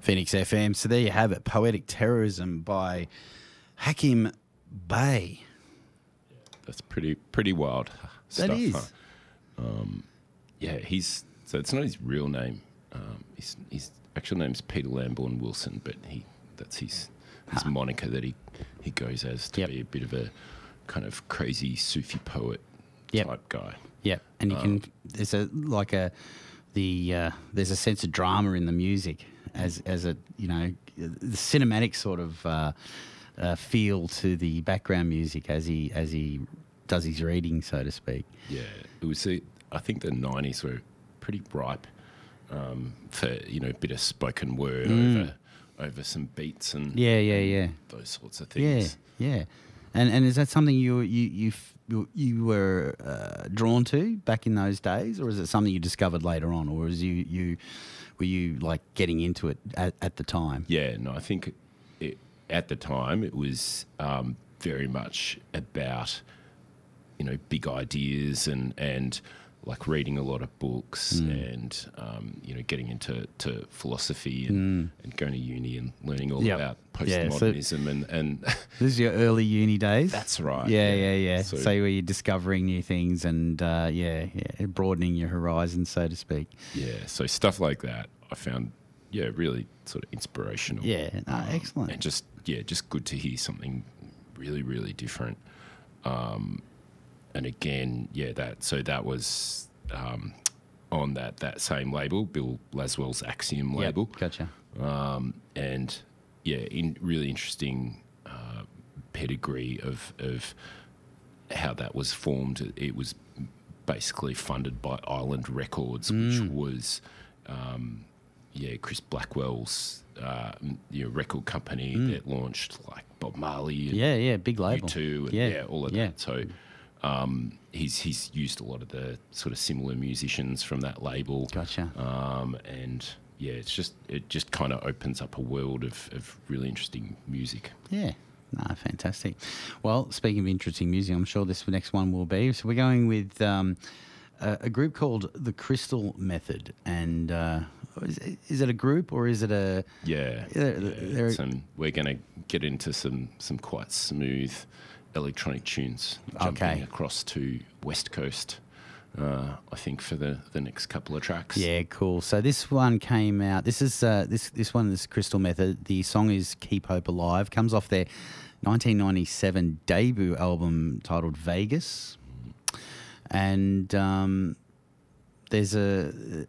Phoenix FM. So there you have it, Poetic Terrorism by Hakim Bey. That's pretty wild stuff. That is. Huh? Yeah, so it's not his real name. His actual name's Peter Lambourne Wilson, but that's his moniker that he goes as to be a bit of a kind of crazy Sufi poet type guy. Yeah, and you can there's a sense of drama in the music as a the cinematic sort of feel to the background music as he does his reading, so to speak. Yeah, it was. I think the 90s were pretty ripe for a bit of spoken word over some beats and those sorts of things. Yeah. And is that something you were drawn to back in those days, or is it something you discovered later on, or were you like getting into it at the time? Yeah, no, I think at the time it was very much about big ideas and like reading a lot of books and getting into philosophy and going to uni and learning all about postmodernism and this is your early uni days. That's right. Yeah. So where you're discovering new things and broadening your horizons, so to speak. Yeah. So stuff like that I found really sort of inspirational. Yeah. No, excellent. And just good to hear something really, really different. And again, that was on that same label, Bill Laswell's Axiom label. Gotcha. Really interesting pedigree of how that was formed. It was basically funded by Island Records, which was Chris Blackwell's record company that launched like Bob Marley and big label. U2 and all of that. So he's used a lot of the sort of similar musicians from that label. Gotcha. It just kind of opens up a world of really interesting music. Yeah. No, fantastic. Well, speaking of interesting music, I'm sure this next one will be. So we're going with a group called The Crystal Method. And is it a group or is it a... Yeah. We're going to get into some quite smooth electronic tunes, jumping across to West Coast, I think, for the next couple of tracks. Yeah, cool. So this one came out. This is this Crystal Method. The song is "Keep Hope Alive." Comes off their 1997 debut album titled Vegas, and there's a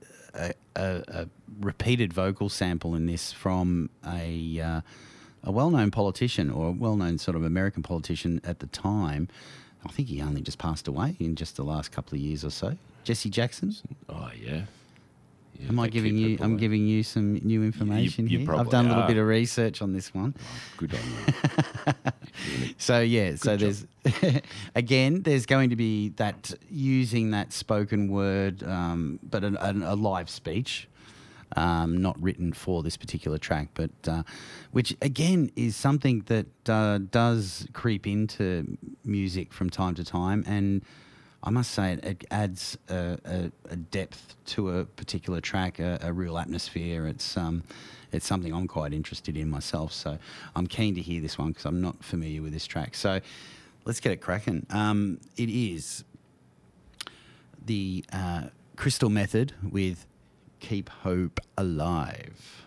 repeated vocal sample in this from a well-known politician, or a well-known sort of American politician at the time. I think he only just passed away in just the last couple of years or so. Jesse Jackson. Oh, yeah. Am I giving you? I'm giving you some new information you here. I've done a little bit of research on this one. Oh, good on you. So Good there's again, there's going to be that using that spoken word, but a live speech. Not written for this particular track, but which again is something that does creep into music from time to time, and I must say it adds a depth to a particular track, a real atmosphere. It's something I'm quite interested in myself, so I'm keen to hear this one because I'm not familiar with this track. So let's get it cracking. It is the Crystal Method with Keep Hope Alive.